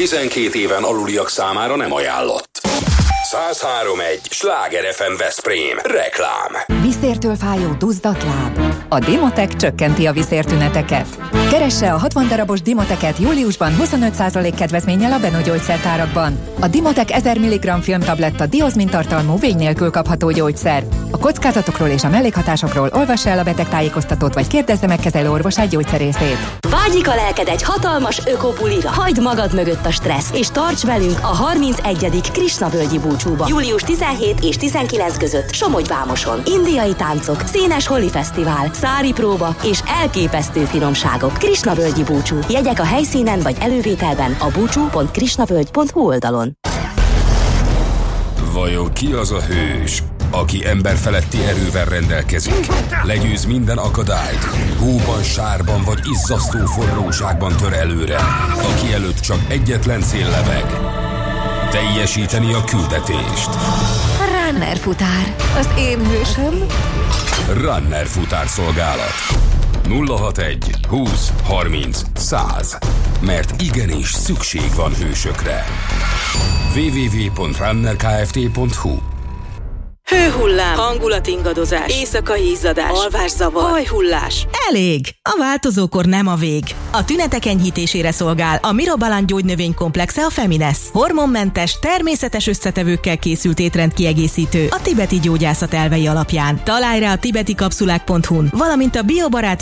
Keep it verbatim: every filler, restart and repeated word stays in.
tizenkét éven aluliak számára nem ajánlott. száz három egy Sláger ef em Veszprém. Reklám. Viszértől fájó duzzadt láb. A Dimotec csökkenti a viszértüneteket. Keresse a hatvan darabos Dimoteket júliusban huszonöt százalék kedvezménnyel a Beno gyógyszertárakban. A Dimotec ezer milligramm filmtabletta diozmin tartalmú vény nélkül kapható gyógyszer. A kockázatokról és a mellékhatásokról olvassa el a betegtájékoztatót, vagy kérdezze meg kezelőorvosát gyógyszerészét. Vágyik a lelked egy hatalmas ökopulira. Hagyd magad mögött a stressz, és tarts velünk a harmincegyedik Krisna-völgyi búcsúba. július tizenhét és tizenkilenc között Somogyvámoson. Indiai táncok, színes holi fesztivál, szári próba és elképesztő finomságok. Krisna-völgyi búcsú. Jegyek a helyszínen vagy elővételben a búcsú pont krisnavölgy pont hu oldalon. Vajon ki az a hős, aki emberfeletti erővel rendelkezik, legyőz minden akadályt, hóban, sárban vagy izzasztó forróságban tör előre, aki előtt csak egyetlen cél lebeg: teljesíteni a küldetést. Runner futár, az én hősöm. Runner futárszolgálat. nulla hatvanegy húsz harminc száz. Mert igenis szükség van hősökre. double-u double-u double-u pont runner kft pont hu. Hőhullám, hangulatingadozás, éjszakai izzadás, alvászavar, hajhullás. Elég! A változókor nem a vég. A tünetek enyhítésére szolgál a Mirobalan gyógynövénykomplexe a Feminesz. Hormonmentes, természetes összetevőkkel készült étrendkiegészítő a tibeti gyógyászat elvei alapján. Találj rá a tibetikapszulák pont hu-n, valamint a biobarát